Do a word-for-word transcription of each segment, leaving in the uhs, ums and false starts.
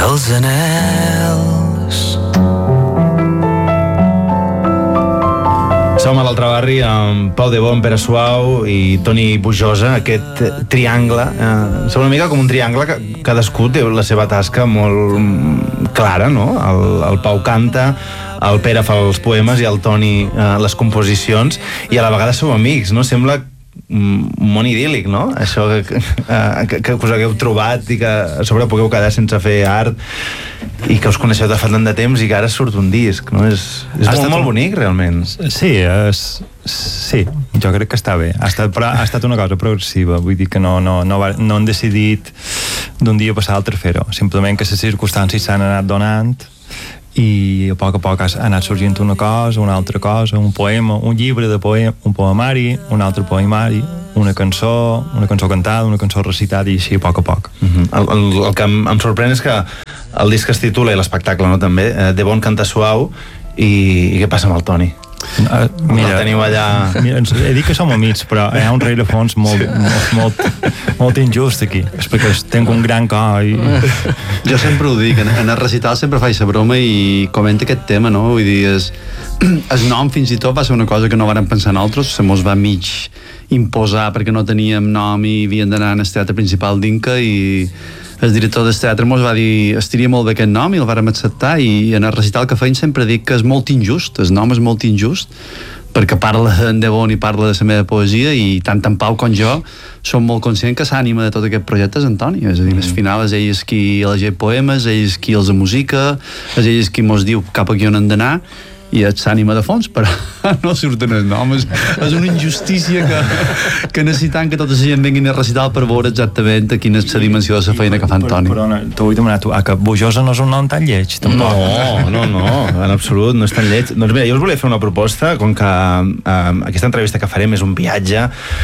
dels anels. Som a l'Altre Barri amb Pau de Bon, Pere Suau i Toni Bujosa, aquest triangle. Eh, és una mica com un triangle que cadascú té la seva tasca molt clara, no? El, el Pau canta, el Pere fa els poemes i el Toni eh, les composicions, i a la vegada sou amics, no? Sembla un món idíl·lic, no? Això que, que, que us hagueu trobat i que a sobre pugueu quedar sense fer art i que us coneixeu de fa tant de temps i que ara surt un disc, no? És, és molt, molt un... bonic, realment. Sí, és... sí, jo crec que està bé. Ha estat, però ha estat una cosa progressiva, vull dir que no, no, no, va, no han decidit d'un dia passar a l'altre fer-ho, simplement que les circumstàncies s'han anat donant i a poc a poc ha anat sorgint una cosa, una altra cosa, un poema, un llibre de poema, un poemari, un altre poemari, una cançó, una cançó cantada, una cançó recitada, i així a poc a poc. Uh-huh. el, el, el que em, em sorprèn és que el disc es titula, i l'espectacle, no, també, eh, De Bon canta suau, i, i què passa amb el Toni? Uh, mira, el teniu allà... Mira, he dit que som amics, però hi ha un rerefons molt, molt, molt, molt injust aquí. És perquè tinc un gran cor i... Jo sempre ho dic, en, en el recital sempre faig la broma i comenta aquest tema, no? Vull dir, és, el nom fins i tot va ser una cosa que no vàrem pensar nosaltres, se mos va mig imposar perquè no teníem nom i havíem d'anar al teatre principal d'Inca, i el director del teatre mos va dir estaria molt bé aquest nom, i el vàrem acceptar, i en el recital que feim sempre dic que és molt injust, el nom és molt injust, perquè parla en De Bon i parla de la meva poesia, i tant en Pau com jo som molt conscients que l'ànima de tot aquest projecte és Antoni, és a dir, mm. al final és ell qui elegeix poemes, ell és qui els musica, és ell qui mos diu cap aquí on hem d'anar, i és l'ànima de fons, però no surten els noms. És una injustícia que, que necessitem que tota la gent vengui a recitar per veure exactament quina és la dimensió de la feina que fa Antoni. Però, però t'ho vull demanar, tu, ah, que Bujosa no és un nom tan lleig, tampoc. No, no, no, en absolut, no és tan lleig. Doncs mira, jo us volia fer una proposta, com que eh, aquesta entrevista que farem és un viatge,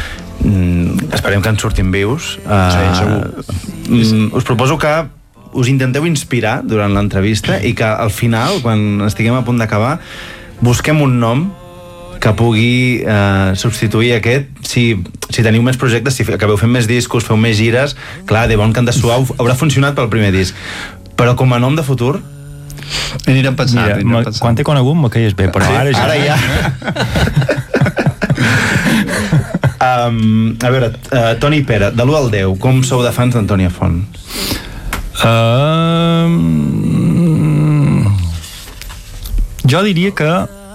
mm, esperem que en surtin vius. Eh, sí, segur. Mm, us proposo que us intenteu inspirar durant l'entrevista i que al final, quan estiguem a punt d'acabar, busquem un nom que pugui eh, substituir aquest. Si, si teniu més projectes, si acabeu fent més discos, feu més gires, clar, De Bon canta suau haurà funcionat pel primer disc, però com a nom de futur anirem pensant, mira, anirem pensant. Quan t'he conegut me queies bé, però sí, ara ja... Ara ja. um, a veure, uh, Toni i Pere, de l'u al deu, com sou de fans d'Antònia Font? Uh, jo diria que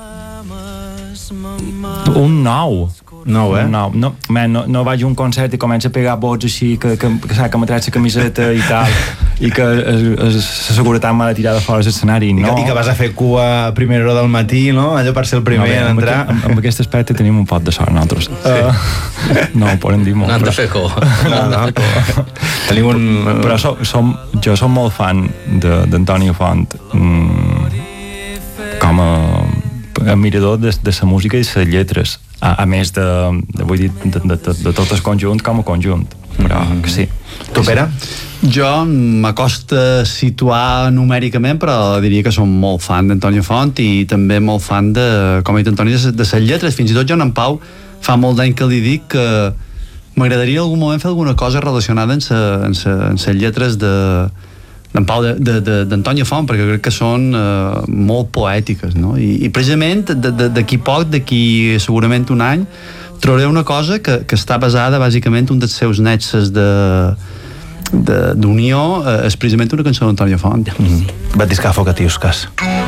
un nou. Nou, eh? No, no, man, no, no vaig a un concert i comença a pegar vots així que, que, que, que m'ha tret la camiseta i tal, i que la seguretat m'ha de tirar de fora l'escenari, no. I que, I que vas a fer cua a primera hora del matí, no? Allò per ser el primer no, bé, a entrar. Amb, amb, amb aquest aspecte tenim un pot de sort nosaltres. Sí. Uh, no ho podem dir molt. No han de fer cua. No, no. Tenim un... Però som, som, jo som molt fan d'Antònia Font, mm, com a admirador de, de la música i les lletres, a, a més de, de, vull dir, de, de, de, de tot el conjunt com a conjunt, però que sí. Tu, Pere? Jo m'acosta situar numèricament, però diria que som molt fan d'Antònia Font i també molt fan de, com ha dit Antoni, de, de les lletres. Fins i tot jo en Pau fa molt d'any que li dic que m'agradaria en algun moment fer alguna cosa relacionada amb les lletres de d'en Pau, d'Antònia Font, perquè crec que són uh, molt poètiques, no? I, i precisament d'aquí poc, d'aquí segurament un any, trobaré una cosa que, que està basada bàsicament un dels seus nexes de d'unió, uh, és precisament una cançó d'Antònia Font. Mm-hmm. Batiscafo Catiuscas.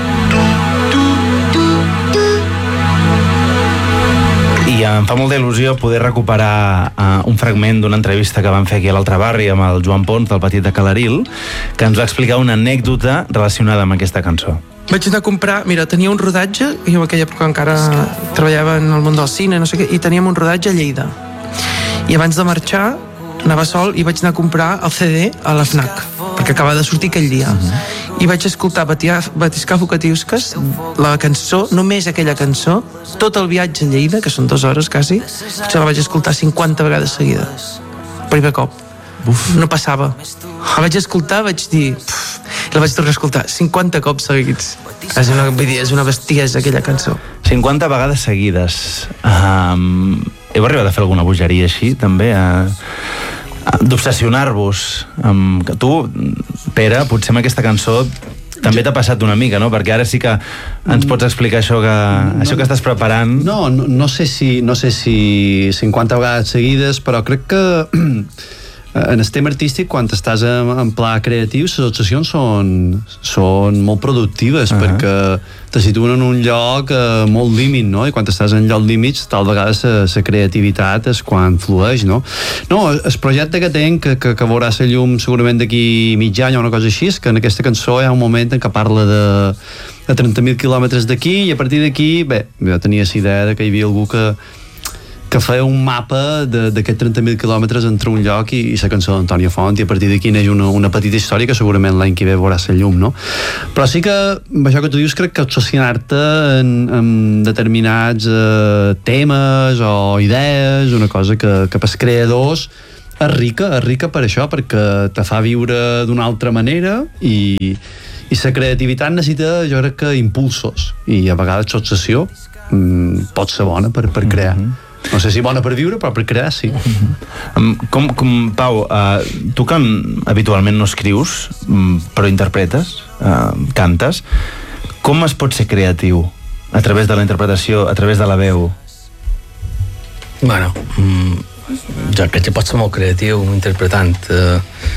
I em fa molta il·lusió poder recuperar uh, un fragment d'una entrevista que vam fer aquí a l'Altre Barri amb el Joan Pons del Petit de Calaril, que ens va explicar una anècdota relacionada amb aquesta cançó. Vaig anar a comprar, mira, tenia un rodatge, jo en aquella època encara treballava en el món del cine, no sé què, i teníem un rodatge a Lleida. I abans de marxar, anava sol i vaig anar a comprar el C D a l'Fnac, perquè acaba de sortir aquell dia. Uh-huh. I vaig escoltar Batiscafo Catiuscas, la cançó, només aquella cançó, tot el viatge a Lleida, que són dues hores quasi, jo la vaig escoltar cinquanta vegades seguides. Primer cop. Uf. No passava. La vaig escoltar, vaig dir... Pff, i la vaig tornar a escoltar cinquanta cops seguits. És una, vull dir, és una bestiesa aquella cançó. cinquanta vegades seguides. Um, heu arribat a fer alguna bogeria així, també? Uh, d'obsessionar-vos amb... Tu, Pere, potser amb aquesta cançó també t'ha passat una mica, no? Perquè ara sí que ens pots explicar això que, no, això que estàs preparant. No, no, no sé si no sé si cinquanta vegades seguides, però crec que en el tema artístic, quan estàs en, en pla creatiu, les obsessions són, són molt productives, uh-huh. perquè te situen en un lloc eh, molt límit, no? I quan estàs en lloc límits, tal vegada la creativitat és quan flueix, no? No, el projecte que tenc, que, que, que veurà la llum segurament d'aquí mig any o una cosa així, és que en aquesta cançó hi ha un moment en què parla de, de trenta mil quilòmetres d'aquí, i a partir d'aquí, bé, jo tenia la idea de que hi havia algú que que feia un mapa d'aquests trenta mil quilòmetres entre un lloc i, i la cançó d'Antònia Font, i a partir d'aquí neix una, una petita història que segurament l'any que ve veurà la llum, no? Però sí que, amb això que tu dius, crec que obsessionar-te en, en determinats eh, temes o idees, una cosa que, que pels creadors és rica, és rica per això, perquè te fa viure d'una altra manera, i, i la creativitat necessita, jo crec que, impulsos, i a vegades l'obsessió mm, pot ser bona per, per crear. Mm-hmm. No sé si bona per viure, però per crear, sí. Com, com Pau, uh, tu que habitualment no escrius, però interpretes, uh, cantes, com es pot ser creatiu? A través de la interpretació, a través de la veu? Bueno, mm, jo crec que pot ser molt creatiu interpretant. Uh,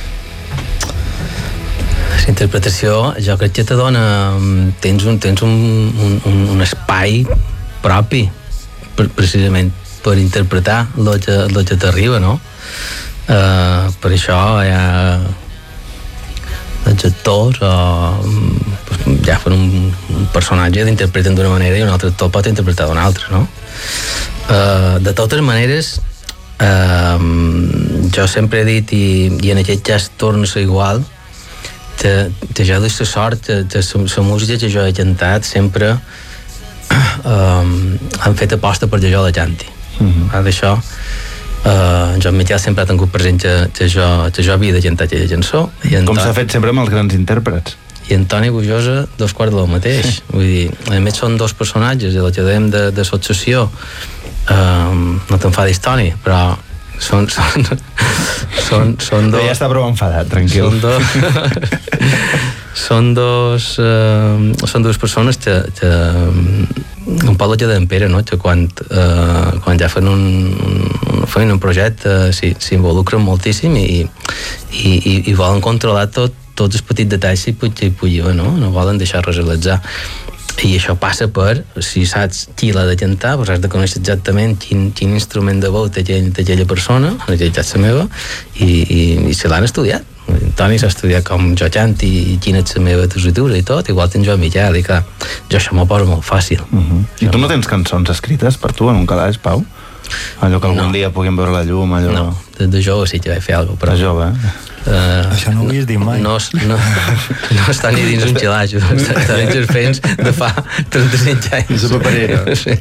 la interpretació, jo crec que te dona... Tens un, tens un, un, un espai propi, precisament, per interpretar el que, el que t'arriba, no? Uh, per això hi ha els actors o pues, ja fan un, un personatge l'interpreten d'una manera i un altre actor pot interpretar d'una altra, no? Uh, de totes maneres, uh, jo sempre he dit, i, i en aquest cas torna a ser igual, que, que jo dono la sort que la música que jo he cantat sempre um, han fet aposta per que jo la canti. Uh-huh. D'això uh, jo en Miquel sempre ha tingut present que, que, jo, que jo havia de cantar aquella cançó, i Antoni, com s'ha fet sempre amb els grans intèrprets, i Antoni Bujosa dos quarts del mateix. Vull dir, a més són dos personatges, i el que dèiem de, de l'associació, um, no t'enfadis, Toni, però són són, són, són dos, ja està prou enfadat, tranquil. Són dos són dos uh, són dues persones que, que un poc el que d'en Pere, no? Que quan, uh, quan ja fan un, un, fan un projecte s'involucren moltíssim i, i, i, i volen controlar tot, tots els petits detalls que hi pugui haver, no? No volen deixar realitzar. I això passa per, si saps qui l'ha de cantar, doncs has de conèixer exactament quin, quin instrument de veu té aquella persona, en aquell cas la meva, i, i, i se l'han estudiat. Toni s'ha estudiat com jo canti i quina és la meva tessitura i tot, igual tens jo a Miquel, i clar, jo això m'ho poso molt fàcil. Uh-huh. I tu no tens cançons escrites per tu en un calaix, Pau? Allò que algun no. dia puguem veure la llum, allò... No, de, de jove sí que vaig fer alguna cosa, però... De jove, eh? Uh, això no ho havies dit mai. No, no, no està ni dins un xelaix, està, està dins els fents de fa trenta-cinc anys. És la paperera. Sí.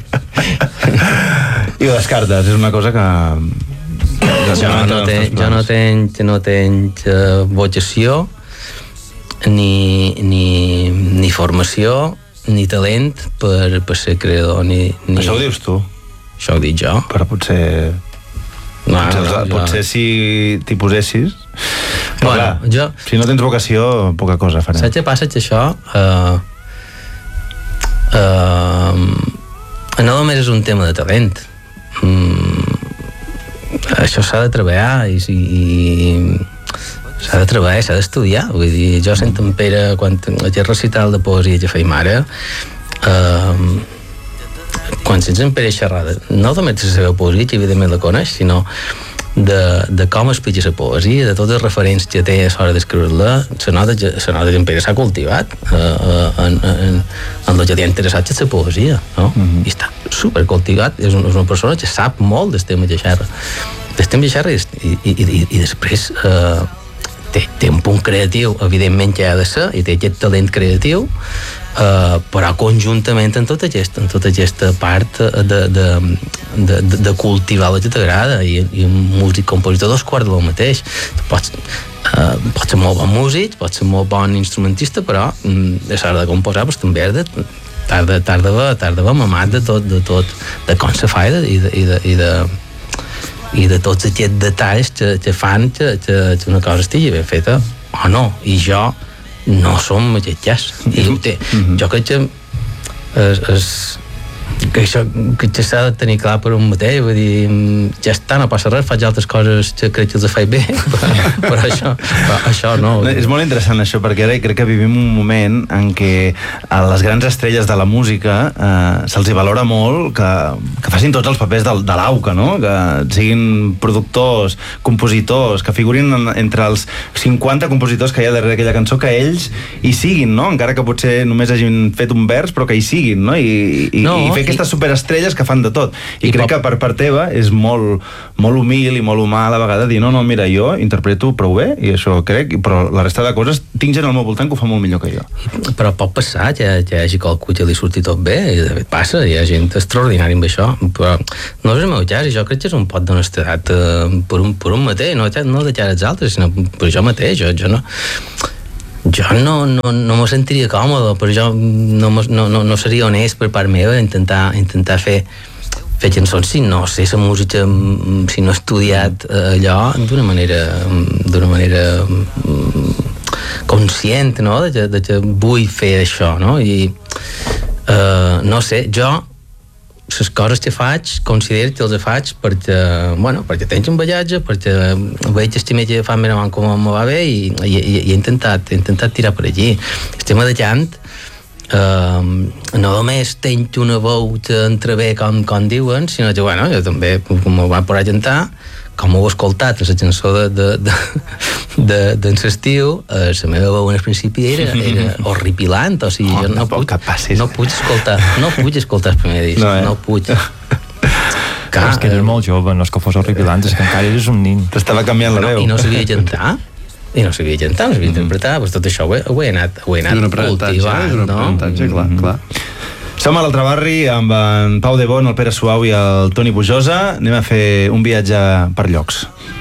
I les cartes, és una cosa que... que jo no, ten, jo no tenc, no tenc uh, vocació, ni, ni, ni formació, ni talent per, per ser creador. Ni, ni... Això ho dius tu? Això ho dic jo. Però potser... No, potser, no, jo... potser si t'hi posessis... Però bueno, clar, jo... si no tens vocació, poca cosa farem. Saps què passa? Que això... Uh, uh, no només és un tema de talent. Mm, això s'ha de treballar i, i s'ha de treballar, s'ha d'estudiar. Vull dir, jo sento en Pere, quan aquest recital de poesia que feim ara, uh, quan sents en Pere xerrada, no només de la seva poesia, que evidentment la coneix, sinó de, de com explica la poesia, de totes les referents que té a l'hora d'escriure-la, se nota que en Pere s'ha cultivat uh, en, en, en el que li ha interessat la poesia, no? Mm-hmm. I està supercultivat, és, un, és una persona que sap molt del tema que xerra, del tema que xerra, i, i, i, i després uh, té, té un punt creatiu, evidentment que ha de ser, i té aquest talent creatiu, Uh, però conjuntament en tota aquesta, en tota aquesta part de, de, de, de, de cultivar el que t'agrada, i, i un músic compositor dos quarts del mateix. Pots, uh, pots ser molt bon músic, pots ser molt bon instrumentista, però mm, a l'hora de composar pues, també has de t'has d'haver mamat de tot, de tot, de com se fa i de, i de, i de, i de tots aquests detalls que, que fan que, que, que una cosa estigui ben feta o no, i jo no som aquest cas i té, mm-hmm. jo crec que és, és que això que s'ha de tenir clar per un mateix, vull dir, ja està, no passa res, faig altres coses que crec que els faig bé, però, però això, però això no. no. És molt interessant això, perquè ara crec que vivim un moment en què a les grans estrelles de la música eh, se'ls hi valora molt que, que facin tots els papers de, de l'auca, no? Que siguin productors, compositors, que figurin en, entre els cinquanta compositors que hi ha darrere aquella cançó, que ells hi siguin, no? Encara que potser només hagin fet un vers, però que hi siguin, no? I, i, no, i fer aquestes superestrelles que fan de tot. I, I crec pop... que per part teva és molt, molt humil i molt humà a la vegada dir, no, no, mira, jo interpreto prou bé i això crec, però la resta de coses tinc gent al meu voltant que ho fa molt millor que jo. Però pot passar, ja, ja hi hagi qualcú que li surti tot bé, i de fet passa, hi ha gent extraordinària amb això, però no és el meu cas, i jo crec que és un pot d'honestedat eh, per, un, per un mateix, no, no de cara als altres, sinó per jo mateix, jo, jo no... Jo no, no, no me sentiria còmode, però jo no, no, no, no seria honest per part meva intentar, intentar fer, fer cançons si no sé la música, si no he estudiat allò d'una manera d'una manera conscient, no? De que, de que vull fer això, no? I uh, no sé, jo les coses que faig, considero que els faig perquè, bueno, perquè tens un ballatge, perquè veig estimar que fan més avant com me va bé i, i, i he, intentat, he intentat tirar per allí. El tema de cant, eh, no només tens una veu que entra bé com, com diuen, sinó que, bueno, jo també, com me van posar a cantar, com ho he escoltat a la cançó de, de, de, de, de l'estiu, eh, la meva veu al principi era, era horripilant, o sigui, oh, jo no, no, puc, no puc escoltar no puc escoltar el primer disc, no, eh? no puc. Clar, és que eres molt jove, no és que fos horripilant, és que encara eres un nin. T'estava canviant la veu. No, I no sabia cantar, i no sabia cantar, no sabia mm-hmm. interpretar, doncs tot això ho he, ho he anat, ho he anat cultivant, és un aprenentatge, no? clar, clar. Som a l'altre barri amb en Pau de Bon, el Pere Suau i el Toni Pujosa. Anem a fer un viatge per llocs.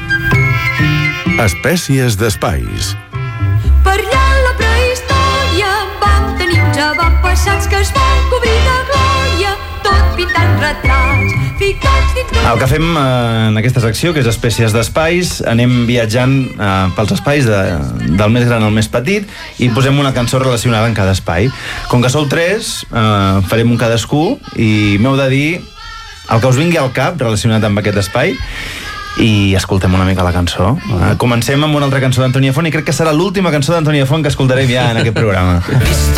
Espècies d'espais. Per allà la prehistòria vam tenir uns avantpassats que es van cobrir de glòria, tot pintant retrats, ficats dins d'un... El que fem eh, en aquesta secció, que és Espècies d'espais, anem viatjant eh, pels espais de, del més gran al més petit i posem una cançó relacionada en cada espai. Com que sou tres, eh, farem un cadascú i m'heu de dir el que us vingui al cap relacionat amb aquest espai i escoltem una mica la cançó. Uh, comencem amb una altra cançó d'Antonia Font i crec que serà l'última cançó d'Antonia Font que escoltarem ja en aquest programa.